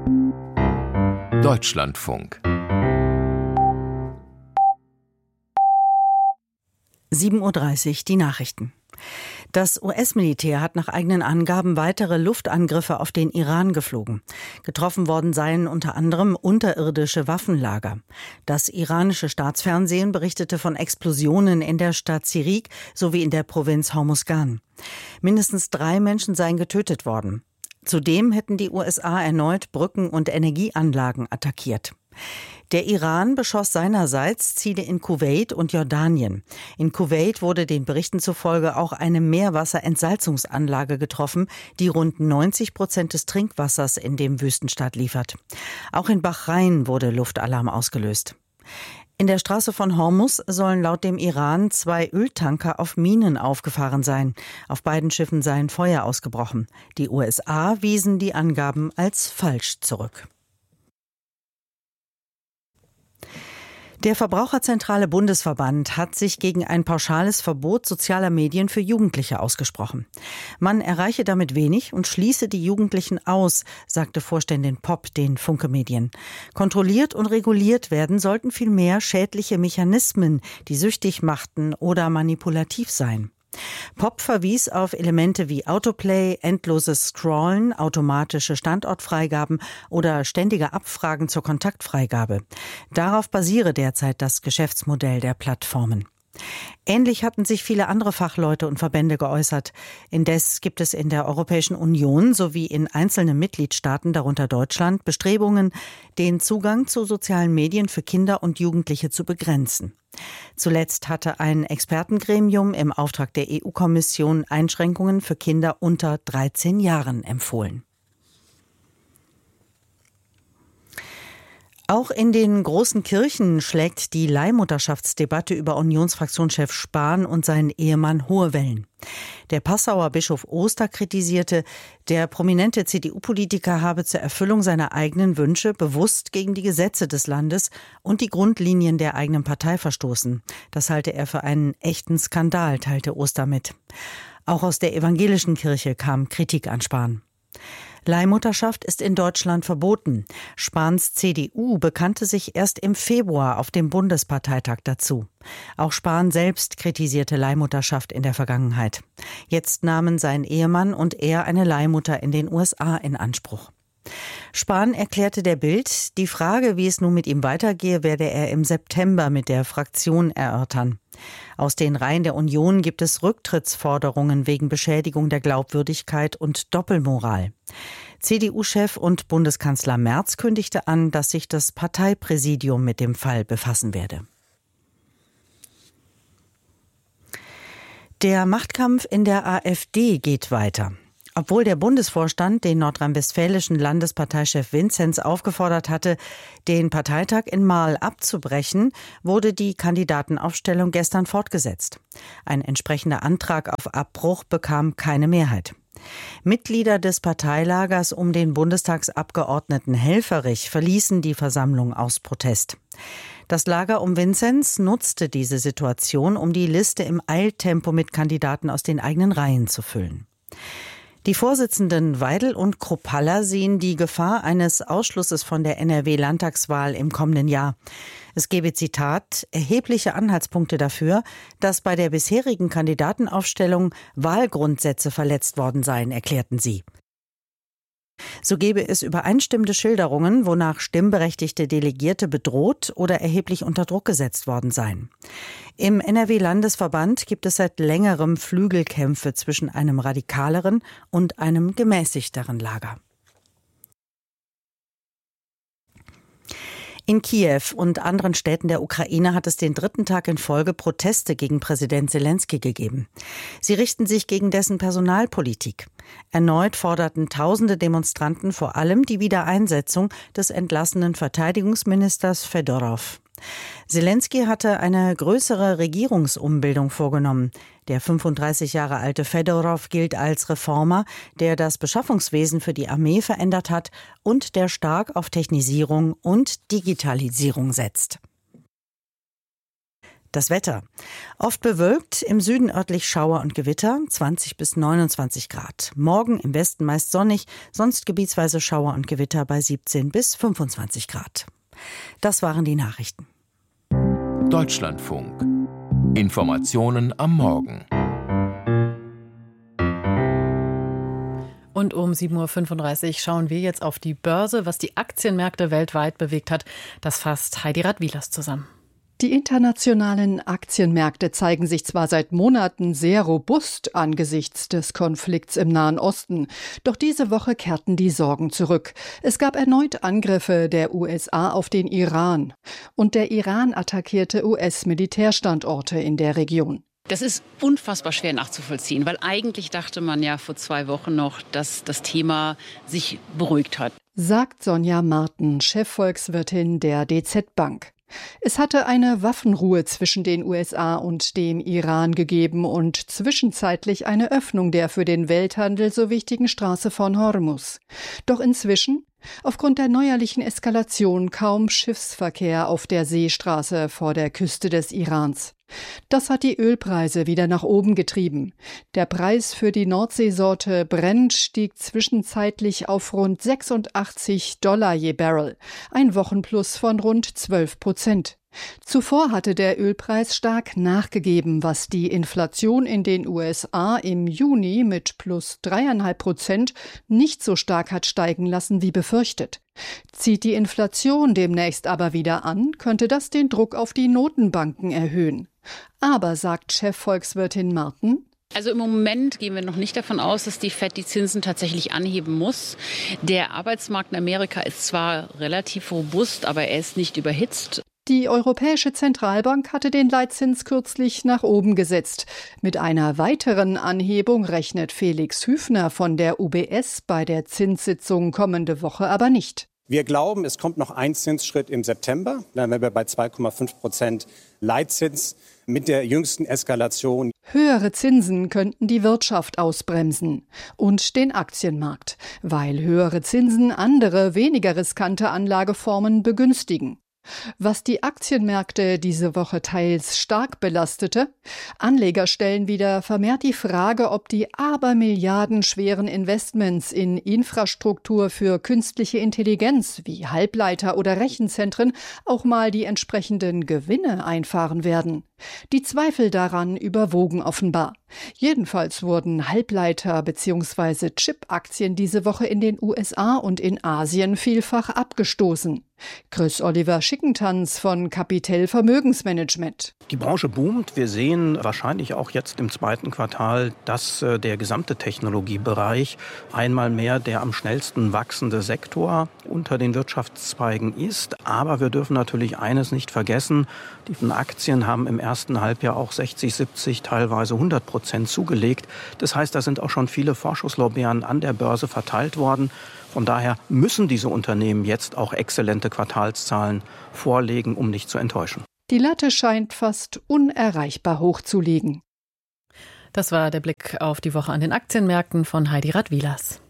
Deutschlandfunk 7:30 Uhr die Nachrichten. Das US-Militär hat nach eigenen Angaben weitere Luftangriffe auf den Iran geflogen. Getroffen worden seien unter anderem unterirdische Waffenlager. Das iranische Staatsfernsehen berichtete von Explosionen in der Stadt Sirik sowie in der Provinz Hormuzgan. Mindestens 3 Menschen seien getötet worden. Zudem hätten die USA erneut Brücken und Energieanlagen attackiert. Der Iran beschoss seinerseits Ziele in Kuwait und Jordanien. In Kuwait wurde den Berichten zufolge auch eine Meerwasserentsalzungsanlage getroffen, die rund 90% des Trinkwassers in dem Wüstenstaat liefert. Auch in Bahrain wurde Luftalarm ausgelöst. In der Straße von Hormuz sollen laut dem Iran 2 Öltanker auf Minen aufgefahren sein. Auf beiden Schiffen seien Feuer ausgebrochen. Die USA wiesen die Angaben als falsch zurück. Der Verbraucherzentrale Bundesverband hat sich gegen ein pauschales Verbot sozialer Medien für Jugendliche ausgesprochen. Man erreiche damit wenig und schließe die Jugendlichen aus, sagte Vorständin Popp den Funke Medien. Kontrolliert und reguliert werden sollten vielmehr schädliche Mechanismen, die süchtig machten oder manipulativ seien. Popp verwies auf Elemente wie Autoplay, endloses Scrollen, automatische Standortfreigaben oder ständige Abfragen zur Kontaktfreigabe. Darauf basiere derzeit das Geschäftsmodell der Plattformen. Ähnlich hatten sich viele andere Fachleute und Verbände geäußert. Indes gibt es in der Europäischen Union sowie in einzelnen Mitgliedstaaten, darunter Deutschland, Bestrebungen, den Zugang zu sozialen Medien für Kinder und Jugendliche zu begrenzen. Zuletzt hatte ein Expertengremium im Auftrag der EU-Kommission Einschränkungen für Kinder unter 13 Jahren empfohlen. Auch in den großen Kirchen schlägt die Leihmutterschaftsdebatte über Unionsfraktionschef Spahn und seinen Ehemann hohe Wellen. Der Passauer Bischof Oster kritisierte, der prominente CDU-Politiker habe zur Erfüllung seiner eigenen Wünsche bewusst gegen die Gesetze des Landes und die Grundlinien der eigenen Partei verstoßen. Das halte er für einen echten Skandal, teilte Oster mit. Auch aus der evangelischen Kirche kam Kritik an Spahn. Leihmutterschaft ist in Deutschland verboten. Spahns CDU bekannte sich erst im Februar auf dem Bundesparteitag dazu. Auch Spahn selbst kritisierte Leihmutterschaft in der Vergangenheit. Jetzt nahmen sein Ehemann und er eine Leihmutter in den USA in Anspruch. Spahn erklärte der Bild, die Frage, wie es nun mit ihm weitergehe, werde er im September mit der Fraktion erörtern. Aus den Reihen der Union gibt es Rücktrittsforderungen wegen Beschädigung der Glaubwürdigkeit und Doppelmoral. CDU-Chef und Bundeskanzler Merz kündigte an, dass sich das Parteipräsidium mit dem Fall befassen werde. Der Machtkampf in der AfD geht weiter. Obwohl der Bundesvorstand den nordrhein-westfälischen Landesparteichef Vinzenz aufgefordert hatte, den Parteitag in Marl abzubrechen, wurde die Kandidatenaufstellung gestern fortgesetzt. Ein entsprechender Antrag auf Abbruch bekam keine Mehrheit. Mitglieder des Parteilagers um den Bundestagsabgeordneten Helfferich verließen die Versammlung aus Protest. Das Lager um Vinzenz nutzte diese Situation, um die Liste im Eiltempo mit Kandidaten aus den eigenen Reihen zu füllen. Die Vorsitzenden Weidel und Kruppalla sehen die Gefahr eines Ausschlusses von der NRW-Landtagswahl im kommenden Jahr. Es gebe, Zitat, erhebliche Anhaltspunkte dafür, dass bei der bisherigen Kandidatenaufstellung Wahlgrundsätze verletzt worden seien, erklärten sie. So gebe es übereinstimmende Schilderungen, wonach stimmberechtigte Delegierte bedroht oder erheblich unter Druck gesetzt worden seien. Im NRW-Landesverband gibt es seit längerem Flügelkämpfe zwischen einem radikaleren und einem gemäßigteren Lager. In Kiew und anderen Städten der Ukraine hat es den 3. Tag in Folge Proteste gegen Präsident Selenskyj gegeben. Sie richten sich gegen dessen Personalpolitik. Erneut forderten tausende Demonstranten vor allem die Wiedereinsetzung des entlassenen Verteidigungsministers Fedorov. Selenskyj hatte eine größere Regierungsumbildung vorgenommen. Der 35 Jahre alte Fedorov gilt als Reformer, der das Beschaffungswesen für die Armee verändert hat und der stark auf Technisierung und Digitalisierung setzt. Das Wetter. Oft bewölkt, im Süden örtlich Schauer und Gewitter, 20 bis 29 Grad. Morgen im Westen meist sonnig, sonst gebietsweise Schauer und Gewitter bei 17 bis 25 Grad. Das waren die Nachrichten. Deutschlandfunk. Informationen am Morgen. Und um 7.35 Uhr schauen wir jetzt auf die Börse. Was die Aktienmärkte weltweit bewegt hat, das fasst Heidi Radwilas zusammen. Die internationalen Aktienmärkte zeigen sich zwar seit Monaten sehr robust angesichts des Konflikts im Nahen Osten, doch diese Woche kehrten die Sorgen zurück. Es gab erneut Angriffe der USA auf den Iran und der Iran attackierte US-Militärstandorte in der Region. Das ist unfassbar schwer nachzuvollziehen, weil eigentlich dachte man ja vor 2 Wochen noch, dass das Thema sich beruhigt hat. Sagt Sonja Marten, Chefvolkswirtin der DZ Bank. Es hatte eine Waffenruhe zwischen den USA und dem Iran gegeben und zwischenzeitlich eine Öffnung der für den Welthandel so wichtigen Straße von Hormuz. Doch inzwischen, aufgrund der neuerlichen Eskalation, kaum Schiffsverkehr auf der Seestraße vor der Küste des Irans. Das hat die Ölpreise wieder nach oben getrieben. Der Preis für die Nordseesorte Brent stieg zwischenzeitlich auf rund $86 je Barrel, ein Wochenplus von rund 12%. Zuvor hatte der Ölpreis stark nachgegeben, was die Inflation in den USA im Juni mit plus 3,5% nicht so stark hat steigen lassen wie befürchtet. Zieht die Inflation demnächst aber wieder an, könnte das den Druck auf die Notenbanken erhöhen. Aber, sagt Chefvolkswirtin Marten, also im Moment gehen wir noch nicht davon aus, dass die FED die Zinsen tatsächlich anheben muss. Der Arbeitsmarkt in Amerika ist zwar relativ robust, aber er ist nicht überhitzt. Die Europäische Zentralbank hatte den Leitzins kürzlich nach oben gesetzt. Mit einer weiteren Anhebung rechnet Felix Hüfner von der UBS bei der Zinssitzung kommende Woche aber nicht. Wir glauben, es kommt noch ein Zinsschritt im September. Dann wären wir bei 2,5% Leitzins mit der jüngsten Eskalation. Höhere Zinsen könnten die Wirtschaft ausbremsen und den Aktienmarkt, weil höhere Zinsen andere, weniger riskante Anlageformen begünstigen. Was die Aktienmärkte diese Woche teils stark belastete: Anleger stellen wieder vermehrt die Frage, ob die abermilliardenschweren Investments in Infrastruktur für künstliche Intelligenz wie Halbleiter oder Rechenzentren auch mal die entsprechenden Gewinne einfahren werden. Die Zweifel daran überwogen offenbar. Jedenfalls wurden Halbleiter- bzw. Chip-Aktien diese Woche in den USA und in Asien vielfach abgestoßen. Chris-Oliver Schickentanz von Capitel Vermögensmanagement. Die Branche boomt. Wir sehen wahrscheinlich auch jetzt im 2. Quartal, dass der gesamte Technologiebereich einmal mehr der am schnellsten wachsende Sektor unter den Wirtschaftszweigen ist. Aber wir dürfen natürlich eines nicht vergessen: Die Aktien haben im ersten Halbjahr auch 60, 70, teilweise 100% zugelegt. Das heißt, da sind auch schon viele Vorschusslorbeeren an der Börse verteilt worden. Von daher müssen diese Unternehmen jetzt auch exzellente Quartalszahlen vorlegen, um nicht zu enttäuschen. Die Latte scheint fast unerreichbar hoch zu liegen. Das war der Blick auf die Woche an den Aktienmärkten von Heidi Radwilas.